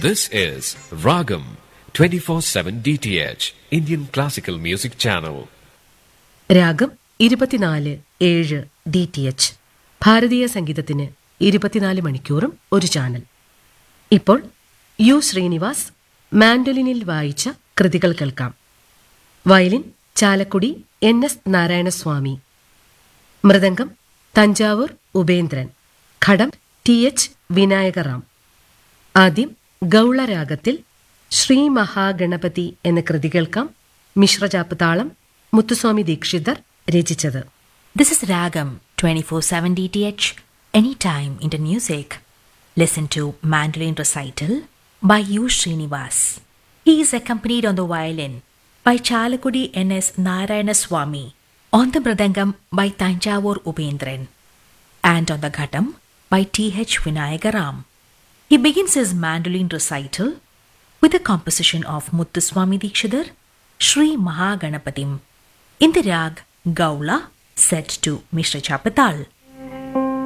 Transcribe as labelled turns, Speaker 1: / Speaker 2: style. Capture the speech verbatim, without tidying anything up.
Speaker 1: This is Ragam twenty-four seven D T H, Indian Classical Music Channel.
Speaker 2: രാഗം ഇരുപത്തിനാല് ഏഴ് D T H, ഭാരതീയ സംഗീതത്തിന് ഇരുപത്തിനാല് മണിക്കൂറും ഒരു ചാനൽ. ഇപ്പോൾ യു ശ്രീനിവാസ് മാൻഡോലിനിൽ വായിച്ച കൃതികൾ കേൾക്കാം. Violin Chalakudy N S Narayanaswamy, mridangam Thanjavur Upendran, ഘടം ടി എച്ച് വിനായകറാം. ആദ്യം ഗൗളരാഗത്തിൽ ശ്രീ മഹാഗണപതി എന്ന കൃതി കേൾക്കാം. മിശ്രജാപ്പ് താളം മുത്തുസ്വാമി ദീക്ഷിതർ രചിച്ചത്.
Speaker 3: This is Ragam twenty-four seven D T H, anytime Indian music. Listen to Mandolin Recital by U. Srinivas. He is accompanied on the violin by Chalakudi N S Narayanaswamy, on the mridangam by Tanjavur Ubendran, and on the ghatam by T H Vinayagaram. He begins his mandolin recital with a composition of Muthuswami Dikshidhar, Sri Mahaganapatim, in the rag Gaula, set to Mishra Chapatal.